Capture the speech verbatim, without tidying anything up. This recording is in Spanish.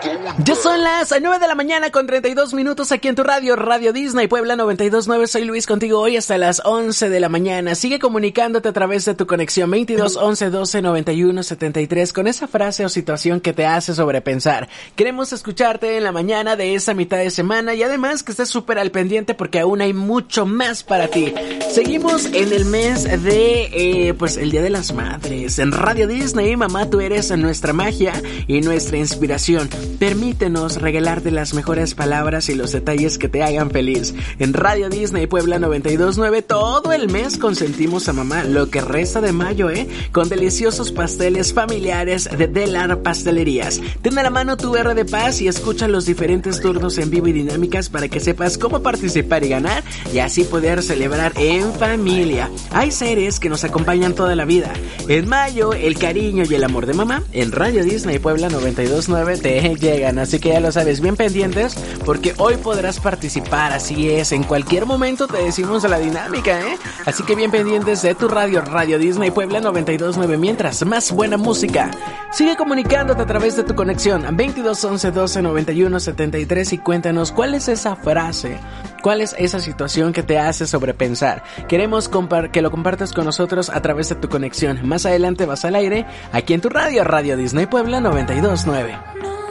Ya son las nueve de la mañana con treinta y dos minutos aquí en tu radio, Radio Disney Puebla noventa y dos punto nueve. Soy Luis contigo hoy hasta las once de la mañana. Sigue comunicándote a través de tu conexión veintidós once doce noventa y uno setenta y tres con esa frase o situación que te hace sobrepensar. Queremos escucharte en la mañana de esa mitad de semana y además que estés súper al pendiente porque aún hay mucho más para ti. Seguimos en el mes de, eh, pues el Día de las Madres. En Radio Disney, mamá, tú eres nuestra magia y nuestra inspiración. Permítenos regalarte las mejores palabras y los detalles que te hagan feliz. En Radio Disney Puebla noventa y dos punto nueve todo el mes consentimos a mamá, lo que resta de mayo, ¿eh? Con deliciosos pasteles familiares de Delar Pastelerías. Ten a la mano tu R de Paz y escucha los diferentes turnos en vivo y dinámicas para que sepas cómo participar y ganar y así poder celebrar en familia. Hay seres que nos acompañan toda la vida. En mayo, el cariño y el amor de mamá en Radio Disney Puebla noventa y dos punto nueve te llegan, así que ya lo sabes, bien pendientes porque hoy podrás participar, así es, en cualquier momento te decimos la dinámica, ¿eh? Así que bien pendientes de tu radio, Radio Disney Puebla noventa y dos punto nueve, mientras más buena música. Sigue comunicándote a través de tu conexión veintidós once doce noventa y uno setenta y tres y cuéntanos cuál es esa frase, cuál es esa situación que te hace sobrepensar. Queremos compar- que lo compartas con nosotros a través de tu conexión. Más adelante vas al aire, aquí en tu radio, Radio Disney Puebla noventa y dos punto nueve.